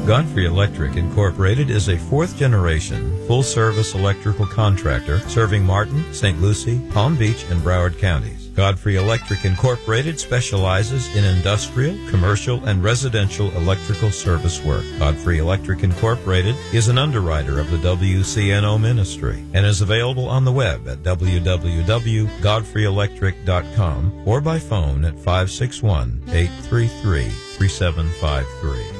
Godfrey Electric Incorporated is a fourth-generation, full-service electrical contractor serving Martin, St. Lucie, Palm Beach, and Broward counties. Godfrey Electric Incorporated specializes in industrial, commercial, and residential electrical service work. Godfrey Electric Incorporated is an underwriter of the WCNO ministry and is available on the web at www.godfreyelectric.com or by phone at 561-833-3753.